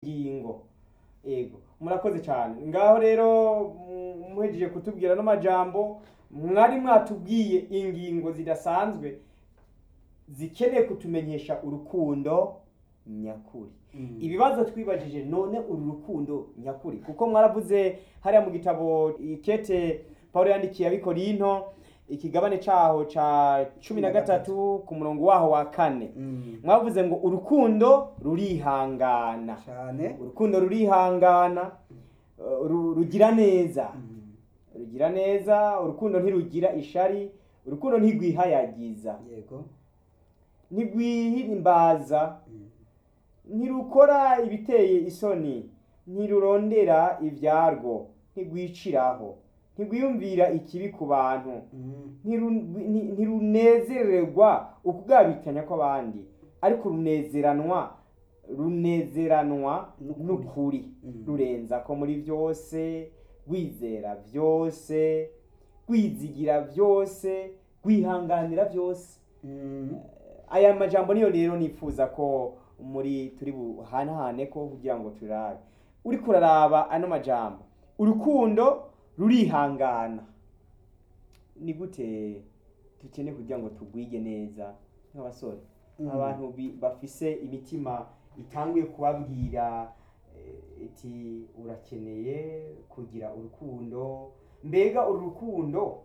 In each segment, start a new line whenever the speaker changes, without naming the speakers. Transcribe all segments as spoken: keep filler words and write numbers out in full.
ingingo. Ego murakoze cyane ngaho rero muhejeje kutubwira no majambo mwari mwatubwiye ingingo zidasanzwe zikeneye kutumenyesha urukundo nyakuri. Mm. Ibibazo twibajije none uru rukundo nyakuri kuko mwaravuze hariya mu gitabo ikete Paulo yandikiye abikorinto ikigabane caho ca cumi na gatatu ku murongo waho wa kane. Mm. Mwavuze ngo urukundo rurihangana
cyane,
urukundo rurihangana, uh, rugira neza. Mm. Rugira neza, urukundo ntirugira ishari, urukundo ntigwihayagiza,
yego,
ntigwihirimbaza. Mm. Ntirukora ibiteye isoni, ntirurondera ivyarwo, ntigwiciraho, ntigwiyumvira ikibi ku bantu. Mm. Ntirunezererwa ukugabitanya kw'abandi, ariko runezeranwa runezeranwa n'ukuri. Mm. Rurenza ko muri byose, gwizera byose, gwizigira byose, gwihanganira byose. Mm. Aya majambo niyo rero nifuza ko muri turi buhanahane ko kugira ngo turabe uri kuraraba ano majambo. Urukundo rurihangana, ni gute dukeneye kugira ngo tugwige neza nk'abasore? Mm. Abantu bafise imitima itanguye kubabwira iti urakeneye kugira urukundo. Mbega uru rukundo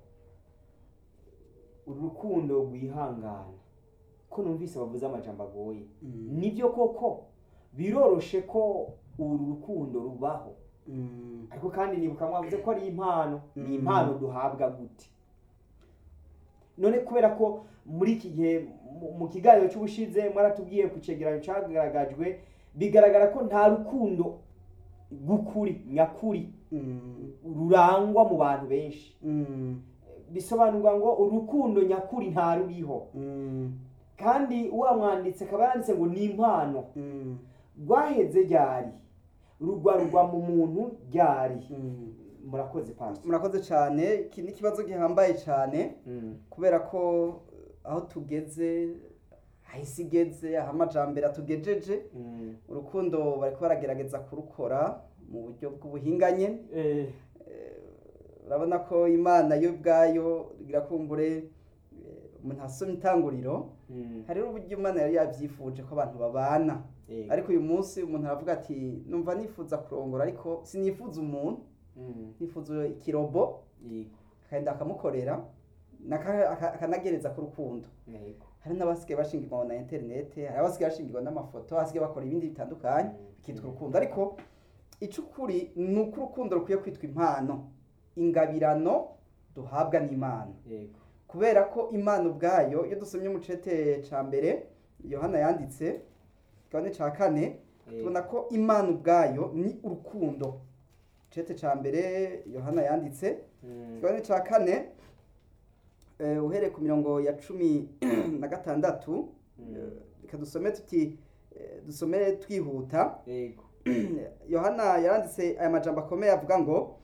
urukundo rwihangana ko numvise bavuze amajambo agoye. Mm. Nibyo koko biroroshe ko uru rukundo rubaho. Mm. Ariko kandi nibuka mwavuze ko ari impano. Mm. Ni impano duhabwa gute? None kubera ko muri iki gihe mu kiganiro cy'ubushize mwaratubwiye ku cegeranyo cyagaragajwe bigaragara ko nta rukundo gukuri nyakuri. Mm. Rurangwa mu bantu benshi. Mm. Bisobanurwa ngo urukundo nyakuri nta ruriho. Mm. Kandi uwa mwanditse akaba yanditse ngo ni impano. Mm. Rwaheze ryari, rugwa rugwa mu muntu ryari. Mm. Murakoze pastor.
Murakoze cyane, iki ni kibazo gihambaye cyane. Mm. Kubera ko aho tugeze ahisigeze amajambere atugejeje. Mm. Urukundo bariko baragerageza kurukora mu buryo bw'ubuhinganye. Eh urabona ko Imana yo bwayo irakumbure umuntu asoma itanguriro. Mm. Hari uburyo Imana yari yabyifuje ko abantu babana. E. Ariko uyu munsi umuntu aravuga ati numva nifuza kurongora ariko sinifuza umuntu. Mm. Nifuza ikirobo. Yego. Kandi akamukorera akanagereza ku rukundo. Yego. Hari n'abasigaye bashingirwa na internet, hari abasigaye bashingirwa n'amafoto, abasigaye bakora ibindi bitandukanye. Mm. Bikitwa urukundo. Ariko icukuri nuko urukundo rukwiye kwitwa impano, ingabirano duhabwa n'Imana. Yego. Kubera ko Imana ubwayo iyo dusomye mu cete ca mbere Yohana yanditse kane ca kane, tubona ko Imana ubwayo ni urukundo. Cete ca mbere Yohana yanditse kane ca kane eh uhere ku mirongo ya cumi na gatandatu. Reka dusome tuti dusome twihuta. Yego. Yohana yaranditse aya majambo akomeye avuga ngo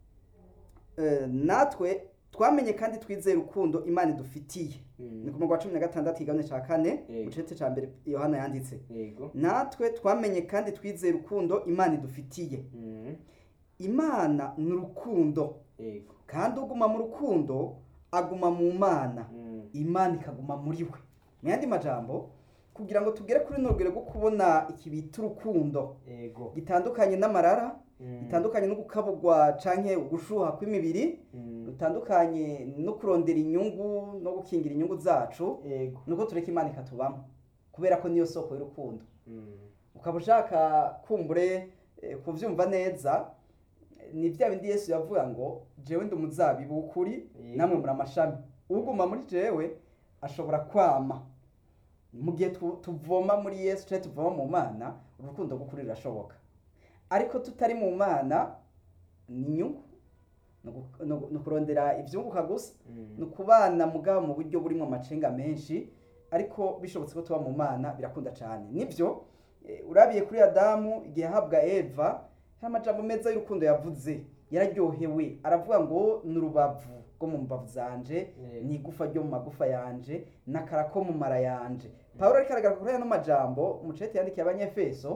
natwe twamenye kandi twizeye urukundo Imana idufitiye. Mm. Ni ku murongo wa cumi na gatandatu igabane ca kane mu cete ca mbere Yohana yanditse. Yego. Natwe twamenye kandi twizeye urukundo Imana idufitiye. Mm. Imana ni urukundo. Yego. Kandi uguma mu rukundo aguma mu Mana. Mm. Imana ikaguma muri we. Mu yandi majambo kugira ngo tugere kuri nurugero rwo kubona ikibita urukundo. Yego. Gitandukanye n'amarara. Mm. Bitandukanye no gukabugwa canke ugushuha kw'imibiri. Mm. Bitandukanye no kurondera inyungu no gukingira inyungu zacu. Yego. Nuko tureka Imana ikatubamo kubera ko niyo soko y'urukundo. Mm. Ukaba ushaka kumbure eh, kuvyumva neza ni vya bindi Yesu yavuga ngo jewe ndi umuzabibu ukuri. Yego. Namwe muri amashami, uguma muri jewe ashobora kwama. Mu gihe tuvoma muri Yesu cyangwa tuvoma mu Mana urukundo rw'ukuri rurashoboka. Ariko tutari mu Mana ni inyungu no kurondera ivyunguka gusa. Mm. No kubana mugabo mu buryo burimo amacenga menshi, ariko bishobotse ko tuba mu Mana birakunda cyane. Nivyo e, urabiye kuri Adamu igihe ahabwa Eva hari amajambo meza y'urukundo yavuze, yararyohewe aravuga ngo n'urubavu rwo mu mbavu zanje. Yeah. Ni igufa ryo mu magufa yanje n'akarako mu mara yanje. Yeah. Paulo ariko aragaragara kuri ano majambo mu cete yandikiye abanyefeso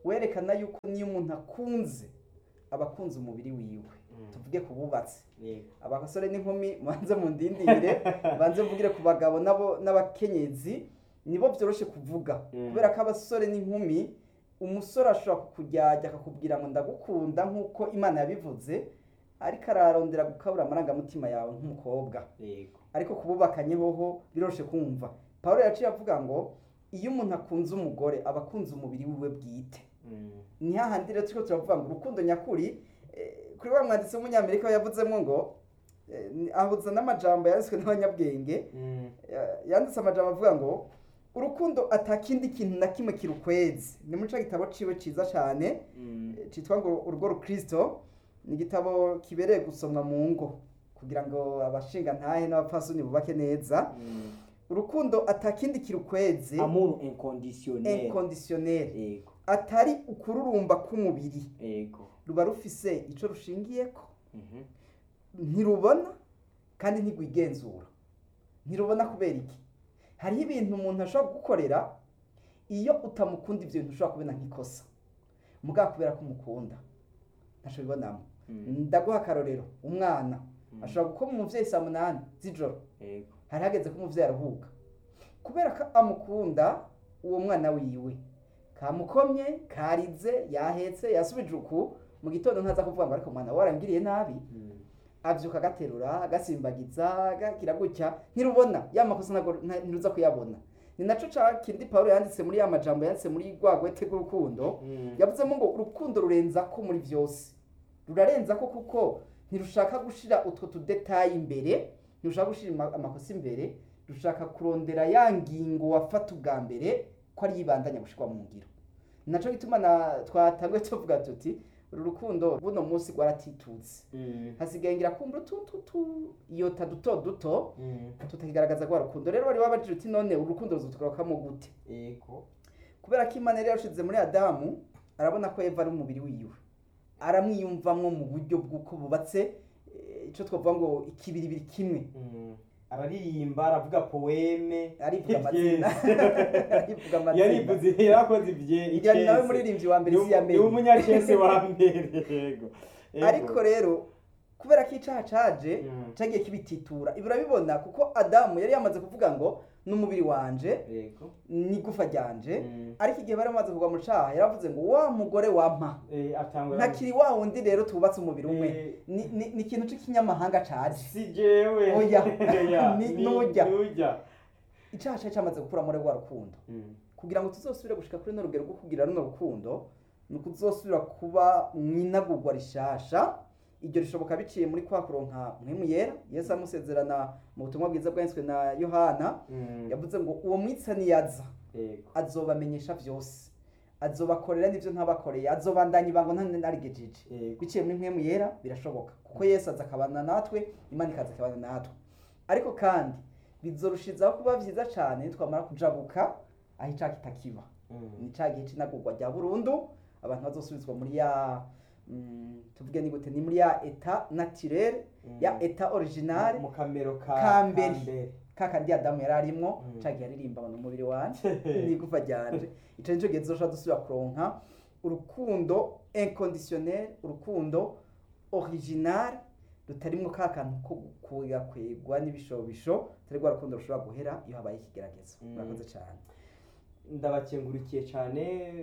werekana yuko niyo umuntu akunze aba akunze umubiri wiwe. Tuvuge ku bubatsi, abasore n'inkumi banze mu ndindire banze mvugire ku bagabo nabo n'abakenyezi nibo byoroshe kuvuga, kubera ko abasore n'inkumi umusore ashobora kukujyajya akakubwira ngo ndagukunda nk'uko Imana yabivuze, ariko ararondera gukabura amarangamutima yawe nk'umukobwa. Ariko kububakanye hoho biroshe kumva. Pawulo yaciye avuga ngo iyo umuntu akunze umugore aba akunze umubiri wiwe bwite. Ni hahandi rero turiko turavuga ngo urukundo nyakuri, kuri wa mwanditsi w'umunyamerika yavuzemo ngo ahuza n'amajambo yanditswe n'abanyabwenge, yanditse amajambo avuga ngo urukundo atakindi kintu na kimwe kirukwezi. Ni muri ca gitabo ciwe ciza cane citwa ngo urugo rukristo. Ni igitabo kibereye gusomwa mu ngo kugira ngo abashinga ntahe n'abapfasoni bubake neza. Urukundo atakindi kirukwezi,
amour inconditionnel,
inconditionnel atari ukururumba k'umubiri, ruba rufise ico rushingiyeko. Ntirubona kandi ntigwigenzura. Ntirubona kubera iki? Hariho ibintu umuntu ashobora gukorera iyo utamukunda, ivyo bintu ushobora kubona nk'ikosa, mugabo kubera ko umukunda ntaco bibonamo. Ndaguha akarorero, umwana ashobora gukoma umuvyeyi saa munani z'ijoro, hari hageze ko umuvyeyi aruhuka, kubera ko amukunda uwo mwana wiwe, kamukomye karize yahetse yasubije uku, mu gitondo ntaza kuvuga ngo ariko mwana warangiriye nabi. Avyuka agaterura agasimbagiza gagira gutya, ntirubona ya makosa ntiruza kuyabona. Ni naco ca kindi Pawulo yanditse muri ya majambo yanditse muri Rwagwete rw'urukundo, yavuzemo ngo urukundo rurenza ko muri vyose, rurarenza ko kuko ntirushaka gushira utwo tudetayi imbere, ntirushaka gushira amakosa imbere, rushaka kurondera ya ngingo wafata ubwa mbere ko ari yibandanya gushikwa mu ngiro. Naco gituma na twatangwe tuvuga tuti uru rukundo buno munsi rwaratitutse. Hasigaye ngira kumbura tututu iyota duto duto tutakigaragaza kwa rukundo. Rero bari babajije uti none urukundo ruzotugarukamo gute?
Ego
kubera ko Imana yari yashize muri Adamu, arabona ko Eva ari umubiri wiwe, aramwiyumvamwo mu buryo bw'uko bubatse, ico twavuga ngo ikibiribiri kimwe.
Araririmba, aravuga poeme,
arivuga amazina, arivuga amazina,
yarivuze yarakoze ivye
icese. Nawe muririmbyi wa mbere si yamenye,
ni umunyacese wa mbere. Yego.
Ariko rero kubera ko icaha caje cagiye kibititura, ibura bibona kuko Adamu yari yamaze kuvuga ngo n'umubiri wanje,
yego,
ni gufa ryanje. Ariko igihe bari bamaze kugwa mu caha yaravuze ngo wa mugore wampa,
eh atangura
ntakiri wa wundi rero tubatse umubiri umwe. Ni ni ikintu c'ikinyamahanga caje,
si jewe
oya ni nujya
nujya
icaha caje cyamaze gukura muri rwa rukundo. Kugira ngo tuzosubire gushika kuri no rugero rwo kugira runo rukundo, ni kuzosubira kuba mwinagurwa rishasha. Iryo rishoboka biciye muri kwa kuronka Mpwemu Yera. Yesu amusezerana mu butumwa bwiza bwanditswe na Yohana, yavuze ngo uwo mwitsani yaza azobamenyesha vyose, azobakorera n'ivyo ntabakoreye, azobandanya ibango ntanarigejeje. Biciye muri Mpwemu Yera birashoboka, kuko Yesu aza akabana natwe, Imana ikaza akabana natwe. Ariko kandi bizorushizaho kuba vyiza cane twamara kujabuka aho icaha kitakiba. Ni ca gihe c'inagurwa rya burundu, abantu bazosubizwa muri ya Mm, tuvuge ni gute, ni muri ya eta naturel, mm. ya eta original
mu kamero ka
kambere kaka ndi Adamu yararimwo, mm. cagiye aririmba no mubiri wanje ni gufa ryanje. Ico nico gihe zosha dusubira kuronka urukundo inconditionnel, urukundo original rutarimwo ka kantu ko kuya kwegwa n'ibishobisho, tari rwa rukundo rushobora guhera iyo habaye ikigeragezo. Murakoze cyane.
Ndabakengurikiye cyane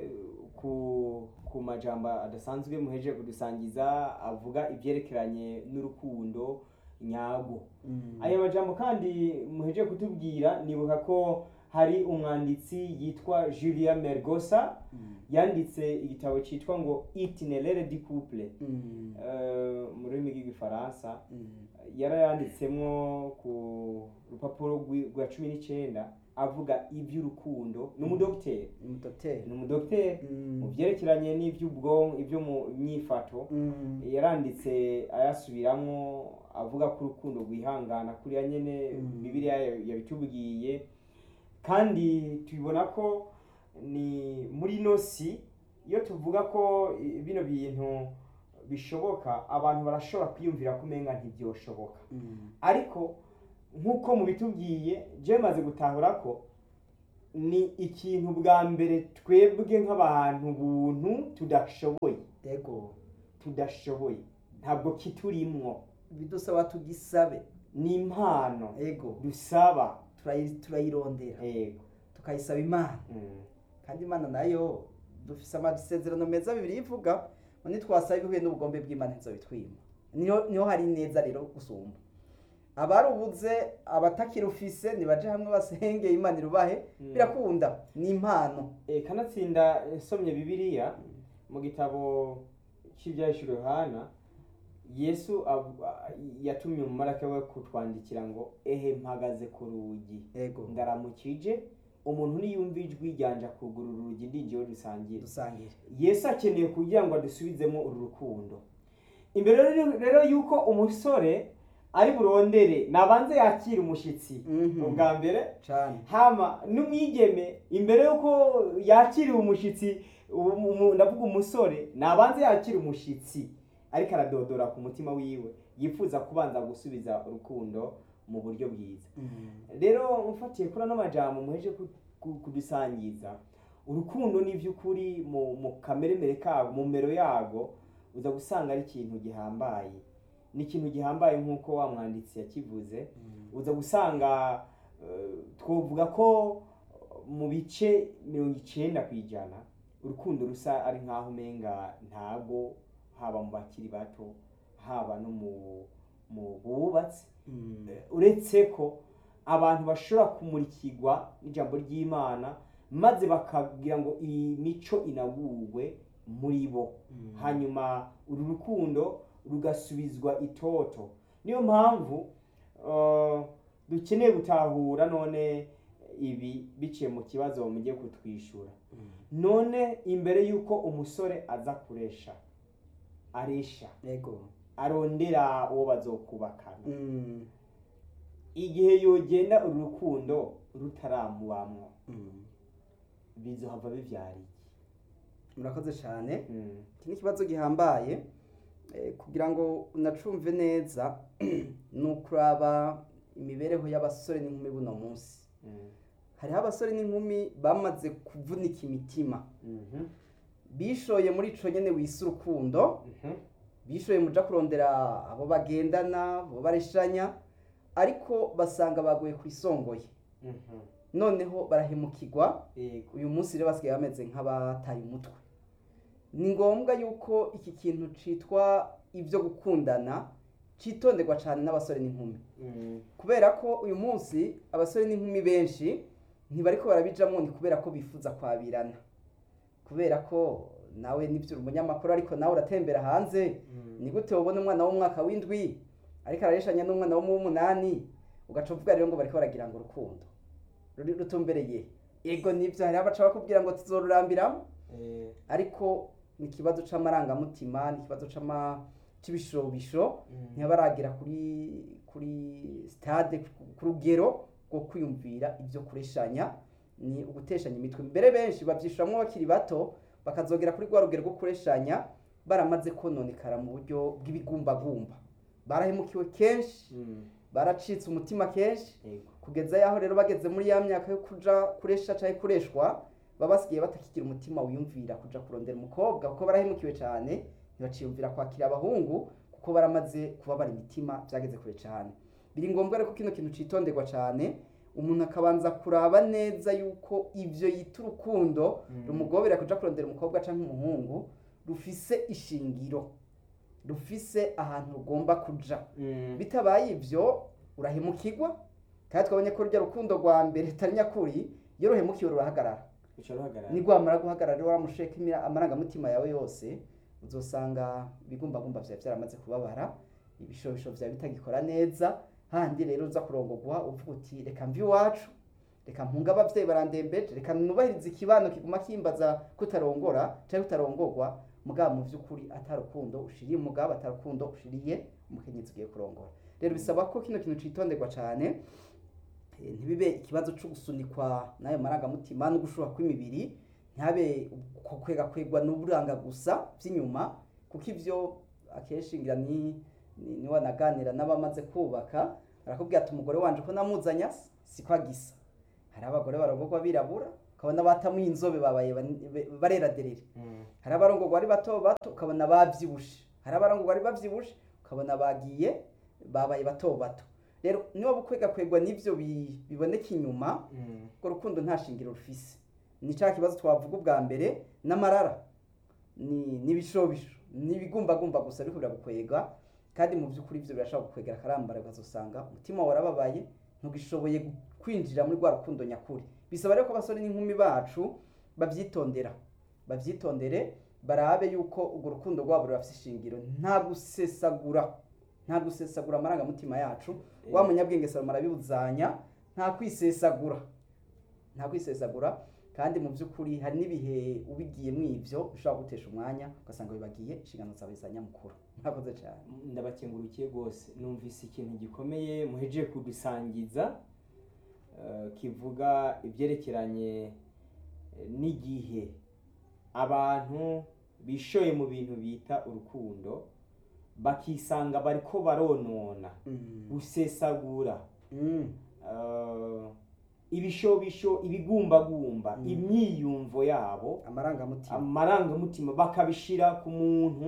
ku ku majamba adasanzwe muheje kudusangiza avuga ivyerekeranye n'urukundo nyago. Mm. Aya majambo kandi muheje kutubwira, nibuka ko hari umwanditsi yitwa Julia Mergosa, mm. yanditse igitabo citwa ngo Itinéraire du couple, mm. uh, mu rurimi rw'igifaransa, mm. yarayanditsemwo ku rupapuro rwa cumi n'icenda avuga ivy'urukundo. Ni umudokiteri, ni umudokiteri mu vyerekeranye n'ivy'ubwonko, ivyo mu myifato. Yaranditse ayasubiramwo avuga ko urukundo rwihangana kuriya nyene Bibiliya yabitubwiye. Kandi tubibona ko ni muri nosi iyo tuvuga ko bino bintu bishoboka, abantu barashobora kwiyumvira kumenga ntivyoshoboka. Ariko nkuko mu bitubwiye, je maze gutahura ko ni ikintu bwa mbere twebwe nk'abantu buntu tudashoboye
yego
tudashoboye ntabwo kiturimwo
bidusaba tugisabe
ni impano
yego
dusaba
turayi- turayirondera
yego
tukayisaba imana
Mm.
kandi imana nayo dufise amasezerano meza bibiri ivuga ngo nitwasaba ibihuye n'ubugombe bw'imana ntizobitwima niho niho hari neza rero gusumba abarubuze abatakirufise nibaje hamwe basengeye imana irubahe
Mm.
birakunda ni impano
E, kanatsinda nsomye bibiliya mu gitabo cy'ibyahishuro Yohana Yesu ab- a- yatumye umumaraka we kutwandikira ngo ehe mpagaze ku rugi
yego
ndaramukije umuntu niyumva ijwi ryanja kugurura urugi ndinjiye dusangira
dusangire
Yesu akeneye kugira ngo adusubizemo uru rukundo imbere rero- rero yuko umusore ari burondere nabanze yakira umushitsi
Mhm.
ubwa mbere
cane
hama n'umwigeme imbere yuko yakira umushitsi umu- umu- ndavuga umusore nabanze yakira umushitsi ariko aradodora ku mutima wiwe yifuza kubanza gusubiza urukundo mu buryo bwiza
Mhm.
rero mfatiye kuri ano majambo muheje ku- ku- kudusangiza urukundo ni by'ukuri mu mu kameremere kago mu mero yago uza gusanga ari ikintu gihambaye ni ikintu gihambaye nk'uko wa mwanditsi yakivuze
Mhm.
uza gusanga eh, twovuga ko mu bice mirongo icenda ku ijana urukundo rusa ari nk'aho umenga ntabwo haba mu bakiri bato haba no mu mu bubatsi
Mhm.
uretse ko abantu bashobora kumurikirwa n'ijambo ry'Imana maze bakagira ngo iyi mico inagurwe muri bo
Mhm.
hanyuma uru rukundo rugasubizwa itoto niyo mpamvu uh, dukeneye gutahura none ibi biciye mu kibazo mugiye kutwishura
Mhm.
none imbere yuko umusore aza kuresha aresha
yego
arondera uwo bazokubakana
Mhm.
igihe yogenda uru rukundo rutaramubamwo
Mhm.
bizohava bivyara iki
murakoze cyane
Mm,
iki ni ikibazo gihambaye eh, kugira ngo unacumve neza ni ukuraba imibereho y'abasore n'inkumi buno munsi
mm,
hariho abasore n'inkumi bamaze kuvunika imitima
mhm,
bishoye muri ico nyene wise urukundo
mhm,
bishoye muja kurondera abo bagendana abo bareshanya ariko basanga baguye ku isongoye
mhm.
noneho barahemukirwa
Yego.
uyu munsi rero basigaye bameze nk'abataye umutwe ni ngombwa yuko iki kintu citwa ibyo gukundana citonderwa cyane n'abasore n'inkumi
Mm,
kubera ko uyu munsi abasore n'inkumi benshi ntibariko barabijamwo ni kubera ko bifuza kwabirana kubera ko nawe nivyo uri umunyamakuru ariko nawe uratembera hanze
mm,
ni gute ubona umwana w'umwaka w'indwi ariko arareshanya n'umwana w'umunani ugaca uvuga rero ngo bariko baragira ngo urukundo ruri rutumbereye ego nivyo hari abaca bakubwira ngo tuzorurambiramo
eh,
ariko ni ikibazo c'amarangamutima ni ikibazo c'ama c'ibishobisho
mm,
ntibaragira kuri kuri stade ku rugero rwo kwiyumvira ibyo kureshanya ni uguteshanya imitwe mbere benshi bavyishuramwo bakiri bato bakazogera kuri rwa rugero rwo kureshanya baramaze kononekara mu buryo bw'ibigumbagumba barahemukiwe kenshi
mm,
baracitse umutima kenshi
yego.
kugeza yaho rero bageze muri ya myaka yo kuja kuresha canke kureshwa baba basigaye batakigira umutima wiyumvira kuja kurondera umukobwa kuko barahemukiwe cyane ntibaciyumvira kwakira abahungu kuko baramaze kubabara imitima byageze kure cyane biri ngombwa rero ko kino kintu citonderwa cyane umuntu akabanza kuraba neza yuko ivyo yita urukundo
Mm.
rumugobera kuja kurondera umukobwa canke umuhungu rufise ishingiro rufise ahantu rugomba kuja
Mm,
bitabaye ivyo urahemukirwa kandi twabonye ko rurya rukundo rwa mbere tari nyakuri iyo ruhemukiwe rurahagarara
uca ruhagarara.
ni rwamara guhagarara rero waramusheka imira- amarangamutima yawe yose uzosanga ibigumbagumba vyawe vyaramaze kubabara ibishobisho vyawe bitagikora neza handi rero uza kurongorwa uvuga uti reka mvi iwacu reka mpunga abavyeyi barandembeje reka nubahiriza ikibano kiguma kimbaza kutarongora canke kutarongorwa mugabo mu vy'ukuri atarukundo ushiriye umugabo atarukundo ushiriye umukenyezi ugiye kurongora rero bisaba ko kino kintu citonderwa cane eh, ntibibe ikibazo co gusunikwa n'ayo marangamutima no gushuha kw'imibiri ntihabe uko kwega kwegwa n'uburanga gusa vy'inyuma kuko ivyo akenshi ngira ni ni ni wanaganira n'abamaze kubaka arakubwira ati umugore wanje ko namuzanya siko agisa hari abagore barongorwa birabura ukabona batamwe inzobe babaye barera derere, hari abarongorwa ari bato bato ukabona bavyibushe, hari abarongorwa ari bavyibushe ukabona bagiye babaye bato bato. Rero niba bukwega kwegwa n'ivyo biboneka inyuma, ko rukundo nta shingiro rufise. Ni ca kibazo twavuga ubwa mbere n'amarara, ni nibishobisho, nibigumbagumba gusa ariko biragukwega, kandi mu by'ukuri ivyo birashaka gukwegera karambara ukazosanga umutima warababaye ntugishoboye kwinjira muri rwa rukundo nyakuri. Bisaba rero ko abasore n'inkumi bacu bavyitondera, bavyitondere barabe yuko urwo rukundo rwabo rurafise ishingiro, nta gusesagura, nta gusesagura amaranga mutima yacu. Wa munyabwenge Salomo arabibuzanya, nta kwisesagura, nta kwisesagura. Kandi mu by'ukuri hari n'ibihe ubigiye mw'ivyo ushobora gutesha umwanya ugasanga bibagiye inshingano zawe za nyamukuru. Mwakoze cyane.
Ndabakengurukiye gose, numvise ikintu gikomeye muhejeje kudusangiza uh, kivuga ibyerekeranye n'igihe abantu bishoye mu bintu bita urukundo bakisanga bariko baronona, gusesagura,
mm.
uh, ibishobisho, ibigumbagumba, mm. imyiyumvo yabo,
amarangamutima
amarangamutima bakabishira ku muntu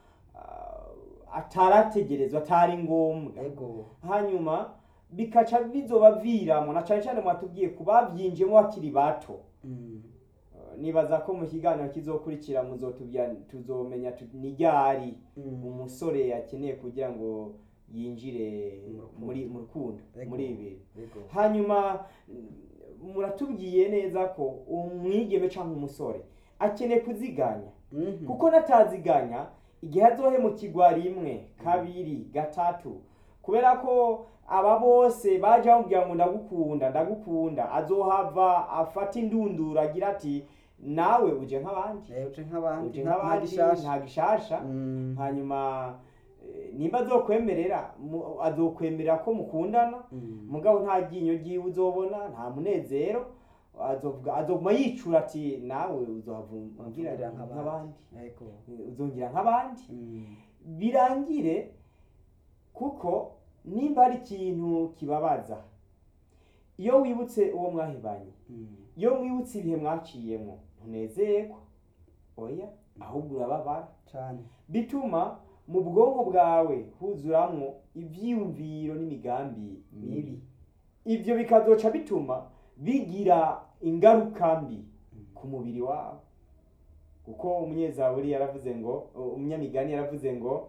uh, atarategerezwa, atari ngombwa.
Ego.
Hanyuma bikaca bizobaviramo, na cyane cyane mwatubwiye kubavyinjemo bakiri bato.
mm.
uh, nibaza ko mu kiganiro kizokurikira muzotubya tuzomenya ni ryari
mm.
umusore yakeneye kugira ngo yinjire muri mu rukundo muri ibi. Hanyuma muratubwiye neza ko umwigeme cyangwa umusore akeneye kuziganya,
mm -hmm.
kuko nataziganya igihe azohemukirwa rimwe kabiri gatatu, kubera ko aba bose baje bamubwira ngo ndagukunda ndagukunda, azohava afata indundura agira ati nawe uje nk'abandi,
uje nk'abandi
nta gishasha. mm. Hanyuma nimba azokwemerera azokwemerera ko mukundana,
mm.
mugabo nta ginyo giye uzobona, nta munezero, azovuga azoguma yicura ati nawe uzohavungira nk'abandi, uzongira nk'abandi.
mm.
Birangire, kuko nimba ari ikintu kibabaza iyo wibutse uwo mwahibanye,
mm.
iyo mwibutse ibihe mwaciyemo ntunezerwa, oya ahubwo urababara
cyane,
bituma mu bwonko bwawe huzuramwo ivyiyumviro n'imigambi mibi. Ivyo bikazoca bituma bigira ingaruka mbi ku mubiri wawe, kuko umunyezaburi yaravuze ngo, umunyamigani yaravuze ngo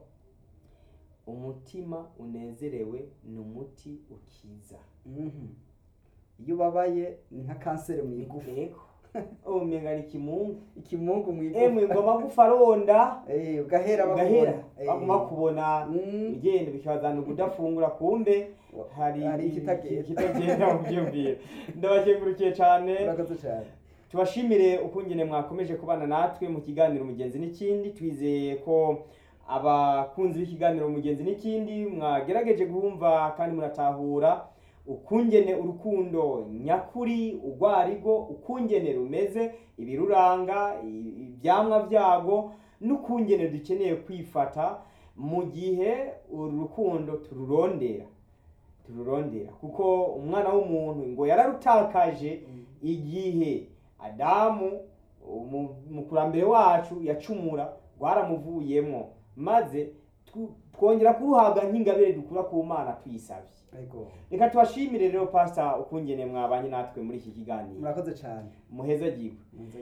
umutima unezerewe ni umuti ukiza.
mm -hmm. Iyo ubabaye ni nka kanseri mu igufa.
Oh menga ni kimungu,
ikimungu mu igufa.
Eh mwego magufa ronda,
eh ugahera
bagahera baguma kubona igenda bikazana kudafungura, kumbe hari
hari
kitagenda mu byumvira. Ndabakengurukiye cyane.
Urakoze cyane.
Tubashimire ukungene mwakomeje kubana natwe mu kiganiro Umugenzi n'ikindi. Twizeye ko abakunzi b'ikiganiro Umugenzi n'ikindi mwagerageje guhumva kandi muratahura ukungene urukundo nyakuri ugwarigo, ukungene rumeze, ibiruranga, ibyamwa byago, n'ukungene dukeneye kwifata mu gihe urukundo tururondera tururondera kuko umwana w'umuntu ngo yararutakaje igihe Adamu umukurambere wacu yacumura, rwaramuvuyemo, maze twongera kuruhabwa nk'ingabire dukura ku Mana tuyisabye. Reka tubashimire rero Pastor ukungene mwabanye natwe muri iki kiganiro.
Murakoze cyane.
Muheza gigwe.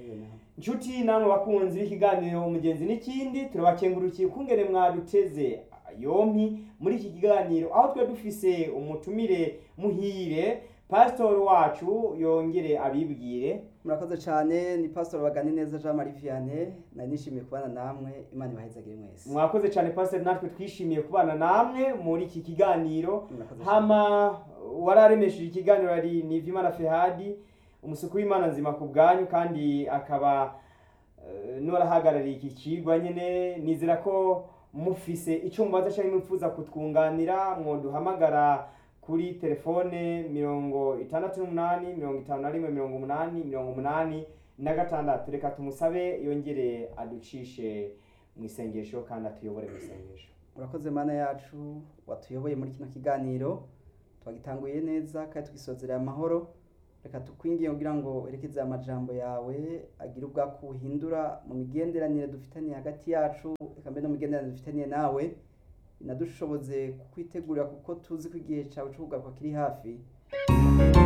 Nshuti namwe bakunzi b'ikiganiro Umugenzi n'ikindi, turabakengurukiye ukungene mwaduteze yompi muri iki kiganiro, aho twe dufise umutumire muhire Pastor wacu yongere abibwire.
Murakoze cyane, ni Pastor Baganeneza Jean Marie Vianney, nari nishimiye kubana namwe, Imana ibahezagire mwese.
Mwakoze cyane Pastor, natwe twishimiye kubana namwe muri iki kiganiro. Hama wararemesheje ikiganiro ari Nivimana Fehadi, umusuku w'Imana nzima ku bwanyu, kandi akaba uh, norahagarariye iki kigwa nyene. Nizera ko mufise icyo mubaza cyane mupfuza kutwunganira, mwoduhamagara kuri telefone mirongo itandatu n'umunani mirongo itanu na rimwe mirongo umunani mirongo umunani na gatandatu. Reka tumusabe yongere aducishe mu isengesho kandi atuyobore mu isengesho.
Urakoze Mana yacu, watuyoboye muri kino kiganiro, twagitanguye neza kandi tugisozera amahoro. reka tukwingiye kugira ngo erekeze amajambo yawe agire ubwakuhindura mu migenderanire dufitaniye hagati yacu, reka mbere no migenderanire dufitaniye nawe, inadushoboze kukwitegurira kuko tuzi ko igihe cyawe cyo kugaruka kiri hafi.